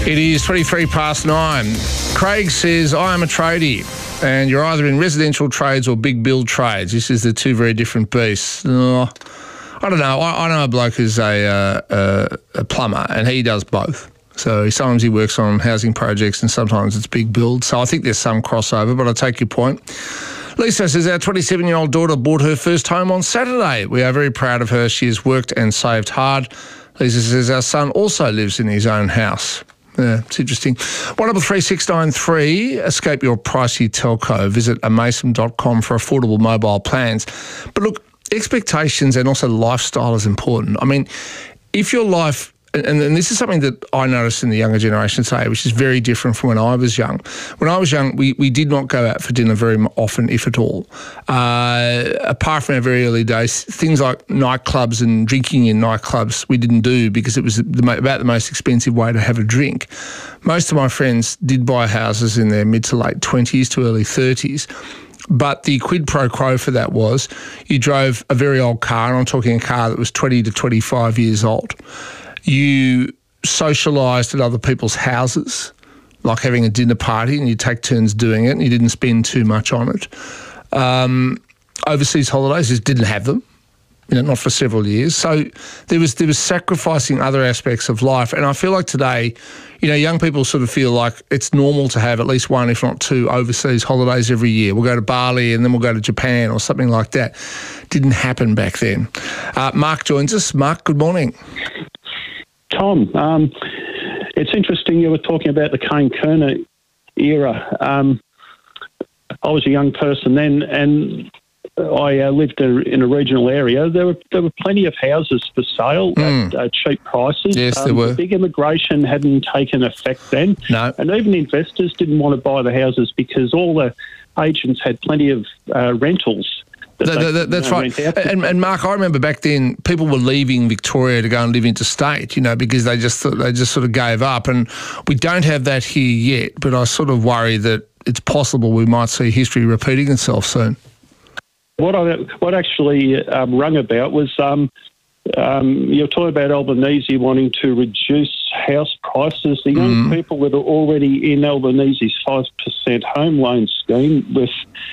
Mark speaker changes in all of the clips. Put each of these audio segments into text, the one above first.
Speaker 1: It is 23 past 9. Craig says, I am a tradie, and you're either in residential trades or big build trades. This is the two very different beasts. I don't know. I know a bloke who's a plumber, and he does both. So sometimes he works on housing projects and sometimes it's big build. So I think there's some crossover, but I take your point. Lisa says our 27-year-old daughter bought her first home on Saturday. We are very proud of her. She has worked and saved hard. Lisa says our son also lives in his own house. Yeah, it's interesting. 133 escape your pricey telco. Visit amason.com for affordable mobile plans. But look, expectations and also lifestyle is important. I mean, if your life... And this is something that I noticed in the younger generation today, which is very different from when I was young. When I was young, we did not go out for dinner very often, if at all. Apart from our very early days, things like nightclubs and drinking in nightclubs we didn't do because it was about the most expensive way to have a drink. Most of my friends did buy houses in their mid to late 20s to early 30s. But the quid pro quo for that was you drove a very old car, and I'm talking a car that was 20 to 25 years old. You socialised at other people's houses, like having a dinner party, and you take turns doing it, and you didn't spend too much on it. Overseas holidays, just didn't have them, not for several years. So there was sacrificing other aspects of life. And I feel like today, young people sort of feel like it's normal to have at least one, if not two, overseas holidays every year. We'll go to Bali and then we'll go to Japan or something like that. Didn't happen back then. Mark joins us. Mark, good morning.
Speaker 2: Tom, it's interesting you were talking about the Kane Kerner era. I was a young person then, and I lived in a regional area. There were plenty of houses for sale at cheap prices.
Speaker 1: Yes, there were.
Speaker 2: Big immigration hadn't taken effect then.
Speaker 1: No.
Speaker 2: And even investors didn't want to buy the houses because all the agents had plenty of rentals.
Speaker 1: That's right. And Mark, I remember back then people were leaving Victoria to go and live interstate, because they just sort of gave up. And we don't have that here yet, but I sort of worry that it's possible we might see history repeating itself soon.
Speaker 2: What actually rung about was you're talking about Albanese wanting to reduce house prices. The young people that are already in Albanese's 5% home loan scheme with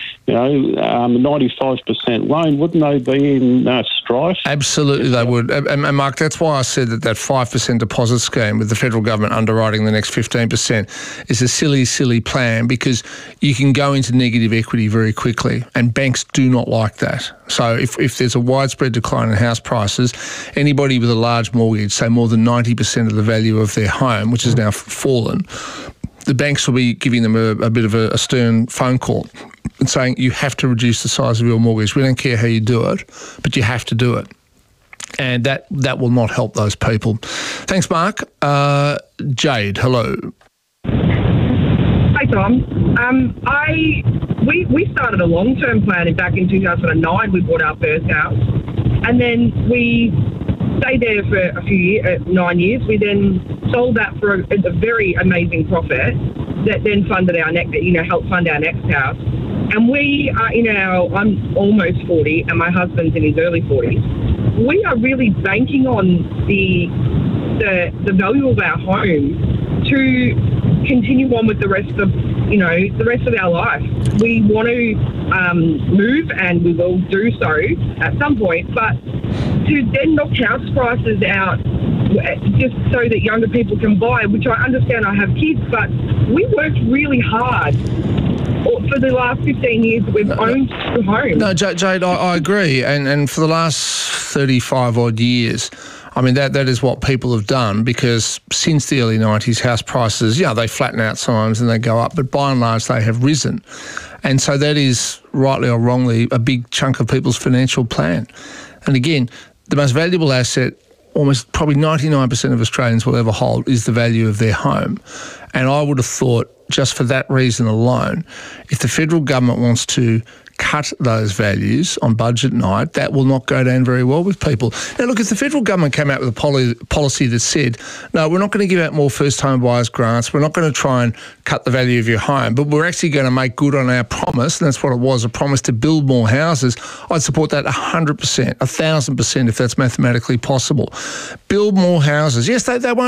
Speaker 2: 95% loan, wouldn't they be in strife?
Speaker 1: Absolutely they would. And Mark, that's why I said that 5% deposit scheme with the federal government underwriting the next 15% is a silly, silly plan because you can go into negative equity very quickly and banks do not like that. So if there's a widespread decline in house prices, anybody with a large mortgage, say more than 90% of the value of their home, which has now fallen, the banks will be giving them a bit of a stern phone call and saying you have to reduce the size of your mortgage. We don't care how you do it, but you have to do it. And that will not help those people. Thanks, Mark. Jade, hello.
Speaker 3: Hi, Tom. We started a long-term plan back in 2009. We bought our first house, and then we stayed there for a few years, 9 years. We then sold that for a very amazing profit that then funded our helped fund our next house. And we are I'm almost 40 and my husband's in his early 40s. We are really banking on the value of our home to continue on with the rest of our life. We want to move, and we will do so at some point, but to then knock house prices out just so that younger people can buy, which I understand I have kids, but we worked really hard for the last 15 years that we've owned the home. No,
Speaker 1: Jade, I agree. And for the last 35 odd years, I mean, that is what people have done because since the early 90s, house prices, they flatten out sometimes and they go up, but by and large they have risen. And so that is, rightly or wrongly, a big chunk of people's financial plan. And again, the most valuable asset, almost probably 99% of Australians will ever hold, is the value of their home. And I would have thought, just for that reason alone, if the federal government wants to cut those values on budget night, that will not go down very well with people. Now, look, if the federal government came out with a policy that said, no, we're not going to give out more first-home buyers grants, we're not going to try and cut the value of your home, but we're actually going to make good on our promise, and that's what it was, a promise to build more houses, I'd support that 100%, 1,000% if that's mathematically possible. Build more houses. Yes, they won't